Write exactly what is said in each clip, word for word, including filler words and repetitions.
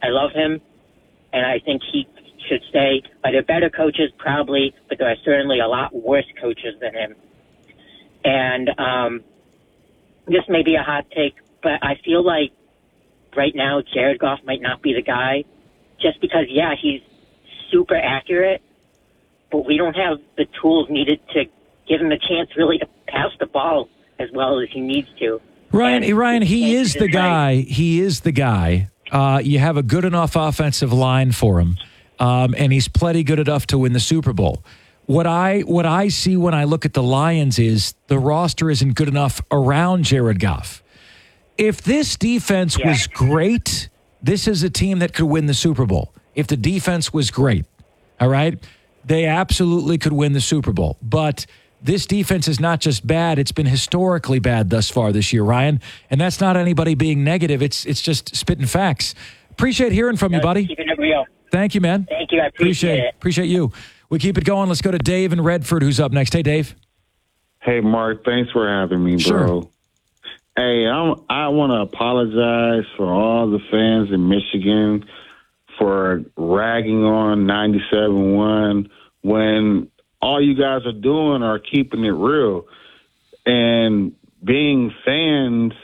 I love him, and I think he should stay. Are there better coaches? Probably, but there are certainly a lot worse coaches than him. And um, this may be a hot take, but I feel like right now Jared Goff might not be the guy, just because, yeah, he's super accurate, but we don't have the tools needed to give him a chance really to pass the ball as well as he needs to. Ryan, and Ryan, he is the guy. Right. He is the guy. Uh, you have a good enough offensive line for him, um, and he's plenty good enough to win the Super Bowl. What I what I see when I look at the Lions is the roster isn't good enough around Jared Goff. If this defense yeah. was great, this is a team that could win the Super Bowl. If the defense was great, all right, they absolutely could win the Super Bowl. But this defense is not just bad, it's been historically bad thus far this year, Ryan. And that's not anybody being negative. It's it's just spitting facts. Appreciate hearing from you, buddy. Keeping it real. Thank you, man. Thank you. I appreciate, appreciate it. Appreciate you. We keep it going. Let's go to Dave in Redford, who's up next. Hey, Dave. Hey, Mark. Thanks for having me, bro. Sure. Hey, I'm, I want to apologize for all the fans in Michigan for ragging on ninety-seven one when all you guys are doing are keeping it real and being fans.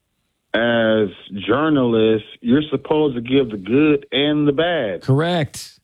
As journalists, you're supposed to give the good and the bad. Correct.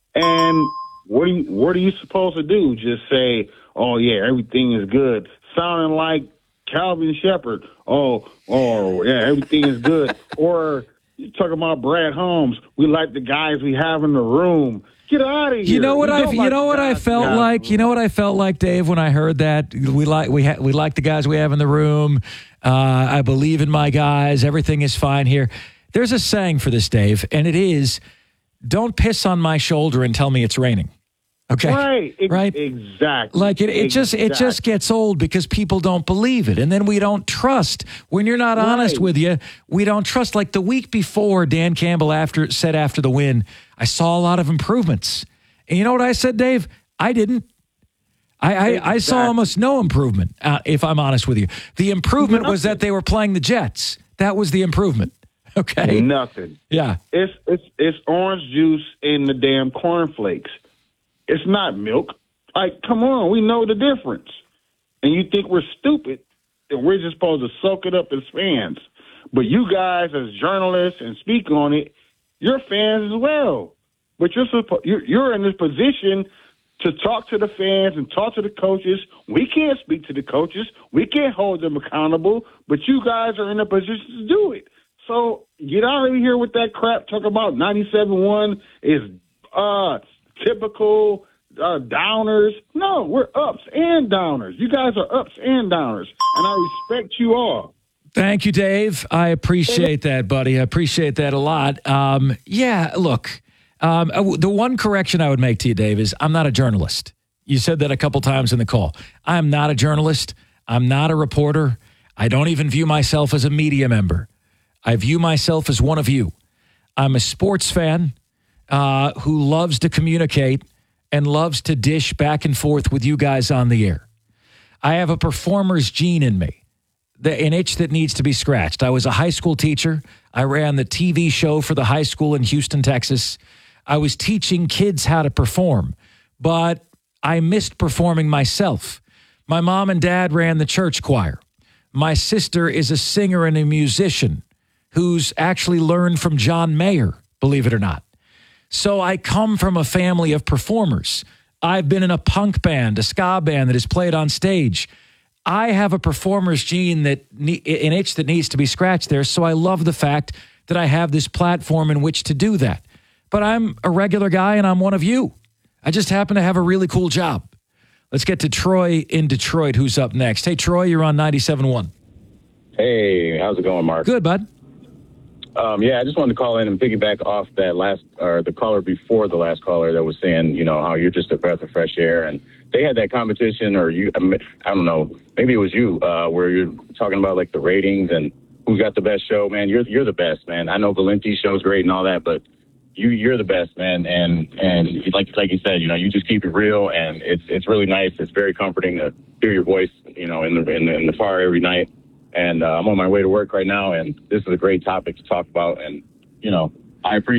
And what are you, what are you supposed to do? Just say, oh, yeah, everything is good. Sounding like Calvin Shepard. Oh, oh, yeah, everything is good. Or you talking about Brad Holmes. We like the guys we have in the room. Get out of here. You know what I? like You know what I felt guys. like. You know what I felt like, Dave, when I heard that we like we ha- we like the guys we have in the room. Uh, I believe in my guys. Everything is fine here. There's a saying for this, Dave, and it is, "Don't piss on my shoulder and tell me it's raining." Okay, Right. Ex- right. Exactly. Like it, it just it Exactly. just gets old because people don't believe it, and then we don't trust. When you're not honest Right. with you, we don't trust. Like the week before, Dan Campbell after said after the win, I saw a lot of improvements. And you know what I said, Dave? I didn't. I, I, I saw Exactly. almost no improvement, uh, if I'm honest with you. The improvement was that they were playing the Jets. That was the improvement. Okay? Nothing. Yeah. It's it's it's orange juice in the damn cornflakes. It's not milk. Like, come on, we know the difference. And you think we're stupid, and we're just supposed to soak it up as fans. But you guys, as journalists and speak on it, you're fans as well. But you're suppo- you're, you're in this position to talk to the fans and talk to the coaches. We can't speak to the coaches. We can't hold them accountable. But you guys are in a position to do it. So get out of here with that crap. Talk about ninety-seven one is uh, typical uh, downers. No, we're ups and downers. You guys are ups and downers, and I respect you all. Thank you, Dave. I appreciate that, buddy. I appreciate that a lot. Um, yeah, look, um, the one correction I would make to you, Dave, is I'm not a journalist. You said that a couple times in the call. I'm not a journalist. I'm not a reporter. I don't even view myself as a media member. I view myself as one of you. I'm a sports fan uh, who loves to communicate and loves to dish back and forth with you guys on the air. I have a performer's gene in me, the, an itch that needs to be scratched. I was a high school teacher. I ran the T V show for the high school in Houston, Texas. I was teaching kids how to perform, but I missed performing myself. My mom and dad ran the church choir. My sister is a singer and a musician who's actually learned from John Mayer, believe it or not. So I come from a family of performers. I've been in a punk band, a ska band that has played on stage. I have a performer's gene, that an itch that needs to be scratched there. So I love the fact that I have this platform in which to do that. But I'm a regular guy and I'm one of you. I just happen to have a really cool job. Let's get to Troy in Detroit, who's up next. Hey, Troy, you're on ninety-seven one. Hey, how's it going, Mark? Good, bud. Um, yeah, I just wanted to call in and piggyback off that last, or the caller before the last caller that was saying, you know, how you're just a breath of fresh air. And they had that competition, or you, I don't know, maybe it was you, uh, where you're talking about like the ratings and who's got the best show, man. You're you're the best, man. I know Valenti's show's great and all that, but you you're the best, man. And and like like you said, you know, you just keep it real, and it's it's really nice. It's very comforting to hear your voice, you know, in the in the, in the car every night. And uh, I'm on my way to work right now, and this is a great topic to talk about. And, you know, I appreciate